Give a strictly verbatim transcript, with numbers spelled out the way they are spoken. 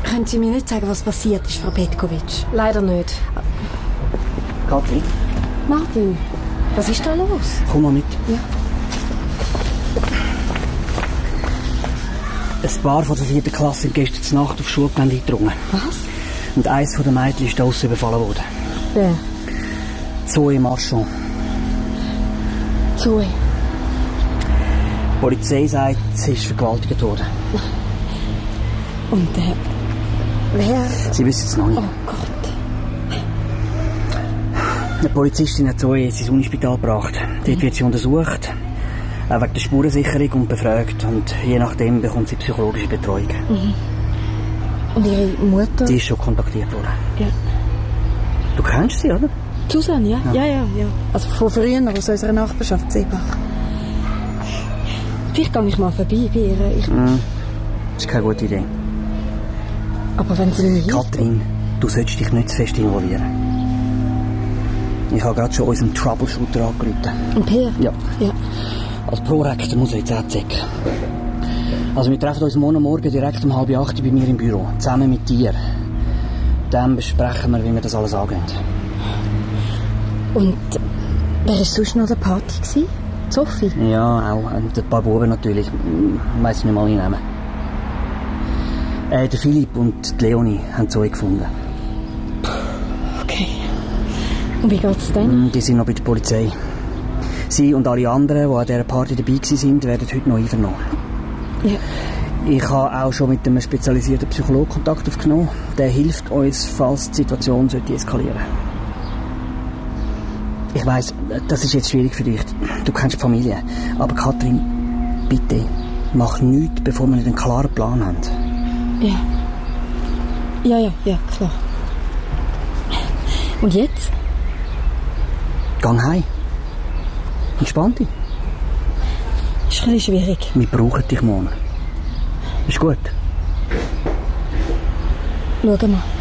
Können Sie mir nicht sagen, was passiert ist, Frau Petkovic? Leider nicht. Kathrin? Martin, was ist da los? Komm mal mit. Ja. Ein Paar von der vierten Klasse sind gestern Nacht aufs Schulgelände eingedrungen. Was? Und eins der Mädchen ist draussen überfallen worden. Wer? Zoe Marchand. Zoe. Die Polizei sagt, sie ist vergewaltigt worden. Und äh, wer? Sie wissen es noch nicht. Oh Gott. Eine Polizistin hat Zoe jetzt ins Unispital gebracht. Dort wird sie untersucht, auch wegen der Spurensicherung und befragt. Und je nachdem bekommt sie psychologische Betreuung. Mhm. Und Ihre Mutter? Die ist schon kontaktiert worden. Ja. Du kennst sie, oder? Susanne, ja? Ja. Ja, ja, ja. Also von früher aus unserer Nachbarschaft Seebach. Vielleicht gehe ich mal vorbei bei ihr. Ich... Mm, das ist keine gute Idee. Aber wenn sie nicht... Kathrin, du solltest dich nicht zu fest involvieren. Ich habe gerade schon unseren Troubleshooter angerufen. Und Peer? Ja. Ja. Als Prorektor muss er jetzt auch zurück. Also wir treffen uns morgen Morgen direkt um halb acht bei mir im Büro. Zusammen mit dir. Dann besprechen wir, wie wir das alles angehen. Und wer war sonst noch an der Party gewesen? Sophie? Ja, auch. Und ein paar Buben natürlich. Ich weiss nicht mal ihren Namen. Äh, der Philipp und die Leonie haben Zoe gefunden. Okay. Und wie geht's denn? Die sind noch bei der Polizei. Sie und alle anderen, die an dieser Party dabei waren, werden heute noch einvernommen. Ja. Ich habe auch schon mit einem spezialisierten Psychologen Kontakt aufgenommen. Der hilft uns, falls die Situation sollte eskalieren. Ich weiss, das ist jetzt schwierig für dich. Du kennst die Familie. Aber Kathrin, bitte, mach nichts, bevor wir nicht einen klaren Plan haben. Ja. Ja, ja, ja, klar. Und jetzt? Gang heim. Entspann dich. Ist ein bisschen schwierig. Wir brauchen dich morgen. Ist gut. Schau mal.